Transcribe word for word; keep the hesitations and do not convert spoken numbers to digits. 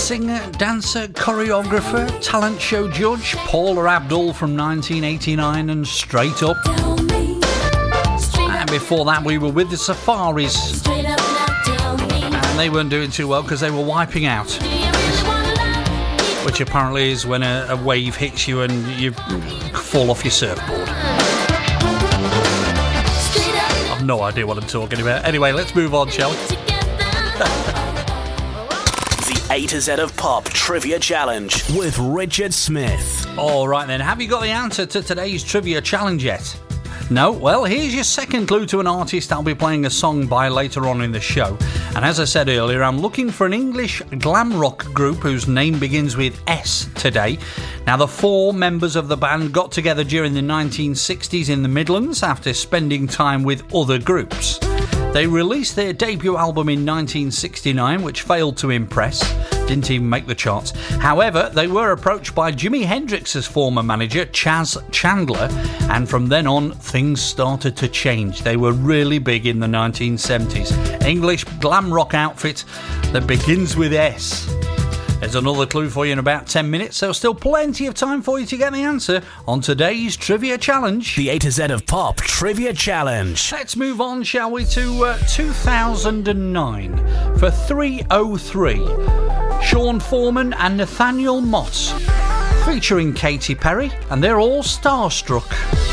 singer, dancer, choreographer, talent show judge, Paula Abdul from nineteen eighty-nine and Straight Up. And before that we were with the Safaris. And they weren't doing too well because they were wiping out. Which apparently is when a, a wave hits you and you fall off your surfboard. I've no idea what I'm talking about. Anyway, let's move on, shall we? The A to Z of Pop Trivia Challenge with Richard Smith. All right then, have you got the answer to today's Trivia Challenge yet? No? Well, here's your second clue to an artist I'll be playing a song by later on in the show. And as I said earlier, I'm looking for an English glam rock group whose name begins with S today. Now, the four members of the band got together during the nineteen sixties in the Midlands after spending time with other groups. They released their debut album in nineteen sixty-nine, which failed to impress. Didn't even make the charts. However, they were approached by Jimi Hendrix's former manager, Chas Chandler, and from then on, things started to change. They were really big in the nineteen seventies. English glam rock outfit that begins with S. There's another clue for you in about ten minutes, so still plenty of time for you to get the answer on today's Trivia Challenge. The A to Z of Pop Trivia Challenge. Let's move on, shall we, to uh, two thousand nine for three oh three. Sean Foreman and Nathaniel Mott, featuring Katy Perry, and they're all starstruck.